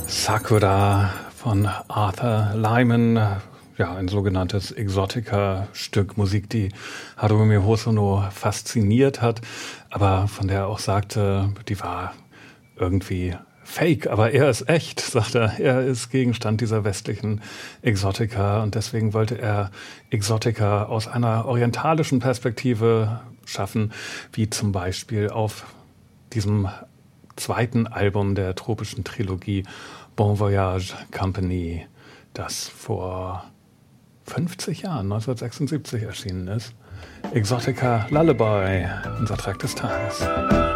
Sakura von Arthur Lyman, ja, ein sogenanntes Exotica-Stück Musik, die Haruomi Hosono fasziniert hat, aber von der er auch sagte, die war irgendwie fake, aber er ist echt, sagt er. Er ist Gegenstand dieser westlichen Exotica und deswegen wollte er Exotica aus einer orientalischen Perspektive schaffen, wie zum Beispiel auf diesem zweiten Album der tropischen Trilogie Bon Voyage Company, das vor 50 Jahren, 1976 erschienen ist. Exotica Lullaby, unser Track des Tages.